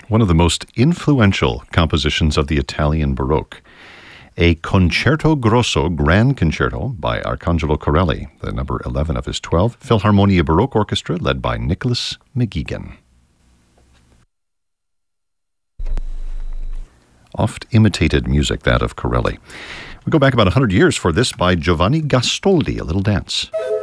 One of the most influential compositions of the Italian Baroque, a Concerto Grosso Grand Concerto by Arcangelo Corelli, the number 11 of his 12, Philharmonia Baroque Orchestra led by Nicholas McGuigan. Oft imitated music, that of Corelli. We go back about 100 years for this by Giovanni Gastoldi, a little dance.